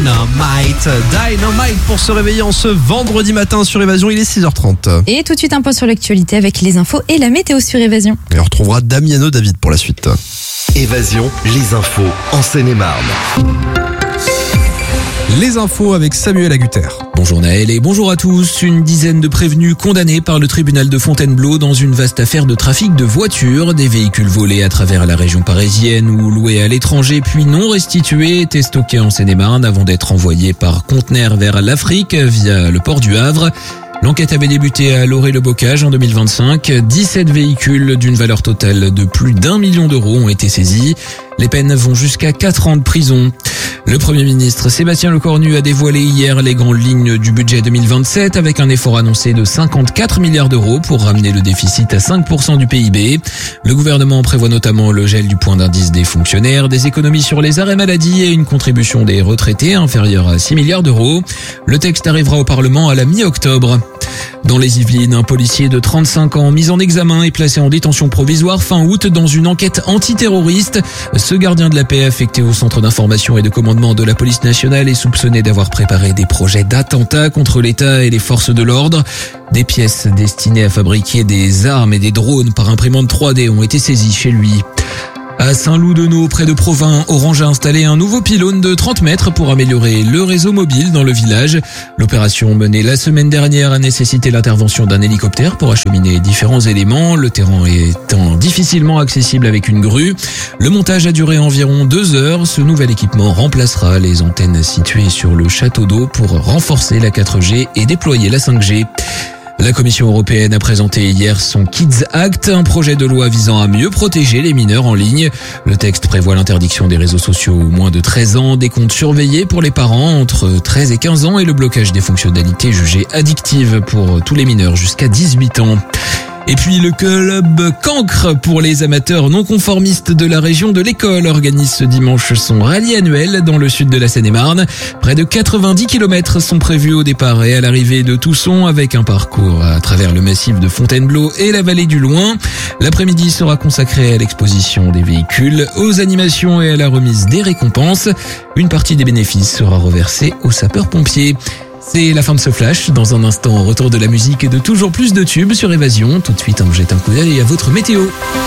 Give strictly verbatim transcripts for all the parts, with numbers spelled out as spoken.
Dynamite. Dynamite pour se réveiller en ce vendredi matin sur Évasion, il est six heures trente. Et tout de suite un point sur l'actualité avec les infos et la météo sur Évasion. Et on retrouvera Damiano David pour la suite. Évasion, les infos en Seine-et-Marne. Les infos avec Samuel Agutter. Bonjour Naël et bonjour à tous. Une dizaine de prévenus condamnés par le tribunal de Fontainebleau dans une vaste affaire de trafic de voitures. Des véhicules volés à travers la région parisienne ou loués à l'étranger puis non restitués étaient stockés en Seine-et-Marne avant d'être envoyés par conteneurs vers l'Afrique via le port du Havre. L'enquête avait débuté à Loré-le-Bocage en deux mille vingt-cinq. dix-sept véhicules d'une valeur totale de plus d'un million d'euros ont été saisis. Les peines vont jusqu'à quatre ans de prison. Le Premier ministre Sébastien Lecornu a dévoilé hier les grandes lignes du budget deux mille vingt-sept avec un effort annoncé de cinquante-quatre milliards d'euros pour ramener le déficit à cinq pour cent du P I B. Le gouvernement prévoit notamment le gel du point d'indice des fonctionnaires, des économies sur les arrêts maladie et une contribution des retraités inférieure à six milliards d'euros. Le texte arrivera au Parlement à la mi-octobre. Dans les Yvelines, un policier de trente-cinq ans mis en examen et placé en détention provisoire fin août dans une enquête antiterroriste. Ce gardien de la paix affecté au centre d'information et de commandement de la police nationale est soupçonné d'avoir préparé des projets d'attentats contre l'État et les forces de l'ordre. Des pièces destinées à fabriquer des armes et des drones par imprimante trois D ont été saisies chez lui. À Saint-Loup-de-Naut, près de Provins, Orange a installé un nouveau pylône de trente mètres pour améliorer le réseau mobile dans le village. L'opération menée la semaine dernière a nécessité l'intervention d'un hélicoptère pour acheminer différents éléments, le terrain étant difficilement accessible avec une grue. Le montage a duré environ deux heures. Ce nouvel équipement remplacera les antennes situées sur le château d'eau pour renforcer la quatre G et déployer la cinq G. La Commission européenne a présenté hier son Kids Act, un projet de loi visant à mieux protéger les mineurs en ligne. Le texte prévoit l'interdiction des réseaux sociaux aux moins de treize ans, des comptes surveillés pour les parents entre treize et quinze ans et le blocage des fonctionnalités jugées addictives pour tous les mineurs jusqu'à dix-huit ans. Et puis le club Cancre pour les amateurs non conformistes de la région de l'École organise ce dimanche son rallye annuel dans le sud de la Seine-et-Marne. Près de quatre-vingt-dix kilomètres sont prévus au départ et à l'arrivée de Tousson avec un parcours à travers le massif de Fontainebleau et la vallée du Loing. L'après-midi sera consacré à l'exposition des véhicules, aux animations et à la remise des récompenses. Une partie des bénéfices sera reversée aux sapeurs-pompiers. C'est la fin de ce flash. Dans un instant, retour de la musique et de toujours plus de tubes sur Évasion. Tout de suite, on jette un coup d'œil à votre météo.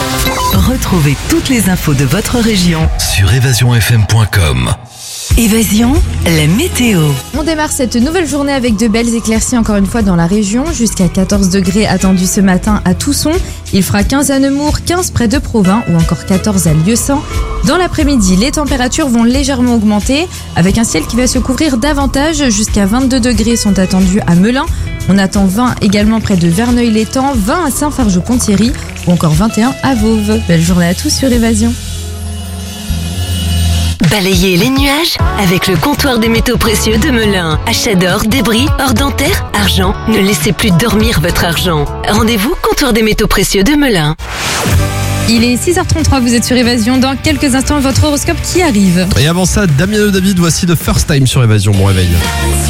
Retrouvez toutes les infos de votre région Sur évasion f m point com. Évasion, la météo. On démarre cette nouvelle journée avec de belles éclaircies encore une fois dans la région. Jusqu'à quatorze degrés attendus ce matin à Tousson. Il fera quinze à Nemours, quinze près de Provins ou encore quatorze à Lieusaint. Dans l'après-midi, les températures vont légèrement augmenter avec un ciel qui va se couvrir davantage. Jusqu'à vingt-deux degrés sont attendus à Melun. On attend vingt également près de Verneuil-l'Étang, vingt à Saint-Fargeau-Ponthierry ou encore vingt et un à Vauvres. Belle journée à tous sur Évasion. Balayez les nuages avec le comptoir des métaux précieux de Melun. Achat d'or, débris, or dentaire, argent. Ne laissez plus dormir votre argent. Rendez-vous comptoir des métaux précieux de Melun. Il est six heures trente-trois, vous êtes sur Évasion. Dans quelques instants, votre horoscope qui arrive. Et avant ça, Damiano David, voici The First Time sur Évasion. Bon réveil.